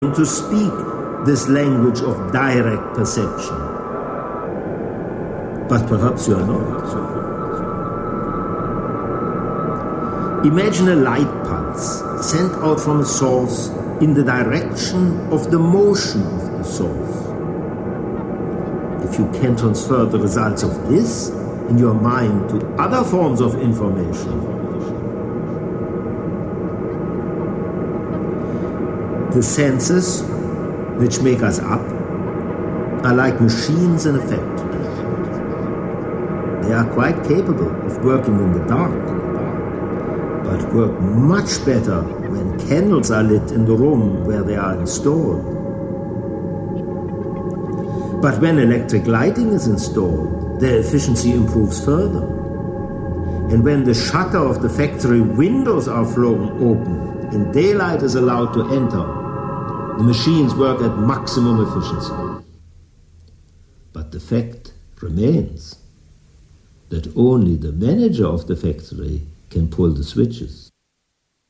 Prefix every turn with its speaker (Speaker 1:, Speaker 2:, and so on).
Speaker 1: to speak this language of direct perception. But perhaps you are not. Imagine a light pulse sent out from a source in the direction of the motion of the source. If you can transfer the results of this in your mind to other forms of information, the senses which make us up are like machines in effect. They are quite capable of working in the dark, but work much better when candles are lit in the room where they are installed. But when electric lighting is installed, their efficiency improves further. And when the shutter of the factory windows are flown open and daylight is allowed to enter, the machines work at maximum efficiency. But the fact remains that only the manager of the factory can pull the switches.